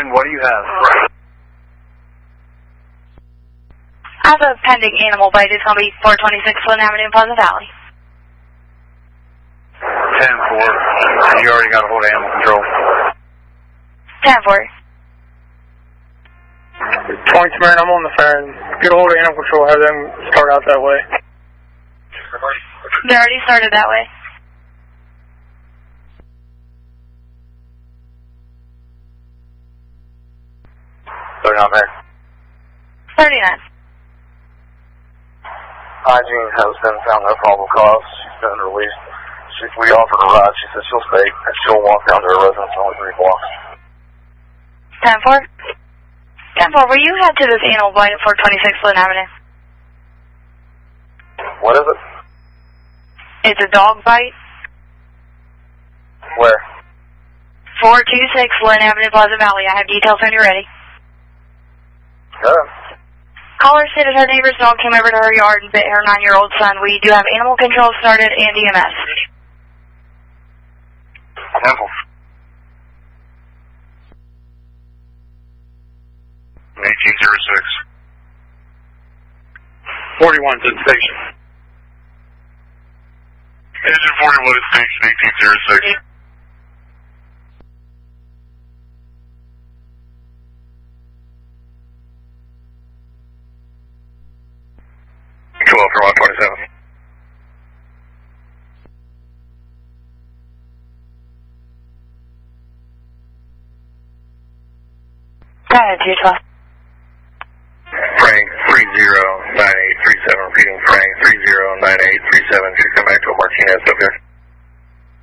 10, what do you have? I have a pending animal bite. It's going to be 426 Flint Avenue in Pleasant Valley. 10-4. You already got a hold of animal control. 10-4. 20 Marin, I'm on the phone. Get a hold of animal control, have them start out that way. They already started that way. They're not there. 39. Hygiene has been found no probable cause. She's been released. We offered her a ride. She said she'll stay and she'll walk down to her residence only 3 blocks. 10-4. 10-4, will you head to this animal bite at 426 Flint Avenue? What is it? It's a dog bite. Where? 426 Flint Avenue, Pleasant Valley. I have details when you're ready. Yeah. Caller said that her neighbor's dog came over to her yard and bit her 9-year-old son. We do have animal control started and EMS. Temple. 1806. 41's at station. Engine 41 at station 1806. Come up for 127. Go ahead, 212.